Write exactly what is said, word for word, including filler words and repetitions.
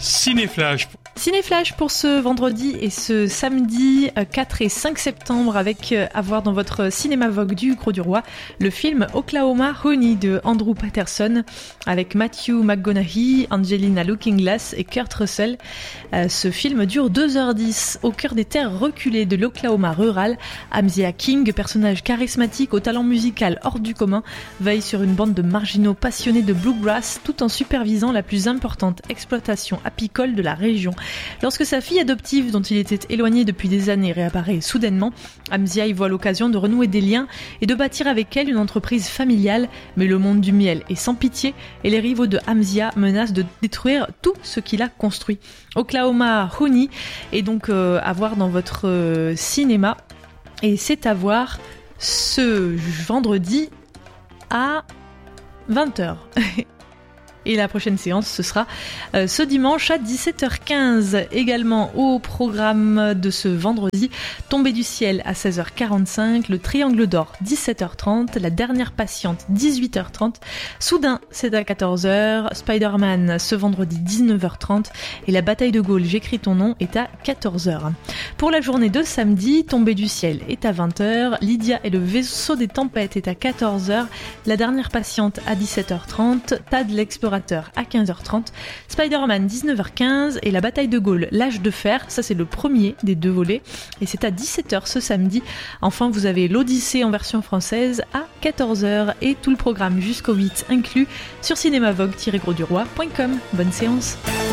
Cinéflash. Cinéflash pour ce vendredi et ce samedi quatre et cinq septembre avec à voir dans votre cinéma Vogue du Gros du Roi le film Oklahoma Honey de Andrew Patterson avec Matthew McConaughey, Angelina Looking-Glass et Kurt Russell. Euh, ce film dure deux heures dix. Au cœur des terres reculées de l'Oklahoma rural, Amzia King, personnage charismatique au talent musical hors du commun, veille sur une bande de marginaux passionnés de bluegrass tout en supervisant la plus importante exploitation apicole de la région. Lorsque sa fille adoptive, dont il était éloigné depuis des années, réapparaît soudainement, Amzia y voit l'occasion de renouer des liens et de bâtir avec elle une entreprise familiale. Mais le monde du miel est sans pitié et les rivaux de Amzia menacent de détruire tout ce qu'il a construit. Oklahoma Honey est donc euh, à voir dans votre euh, cinéma et c'est à voir ce vendredi à vingt heures. Et la prochaine séance, ce sera euh, ce dimanche à dix-sept heures quinze. Également au programme de ce vendredi, Tombée du ciel à seize heures quarante-cinq, Le Triangle d'or dix-sept heures trente, La dernière patiente dix-huit heures trente, Soudain c'est à quatorze heures, Spider-Man ce vendredi dix-neuf heures trente et La bataille de Gaulle, j'écris ton nom est à quatorze heures. Pour la journée de samedi, Tombée du ciel est à vingt heures, Lydia et le vaisseau des tempêtes est à quatorze heures, La dernière patiente à dix-sept heures trente, Tad l'explorateur à quinze heures trente, Spider-Man dix-neuf heures quinze et La bataille de Gaulle, l'âge de fer, ça c'est le premier des deux volets et c'est à dix-sept heures ce samedi. Enfin vous avez l'Odyssée en version française à quatorze heures et tout le programme jusqu'au huit inclus sur cinémavogue tiret gros du roi point com. Bonne séance.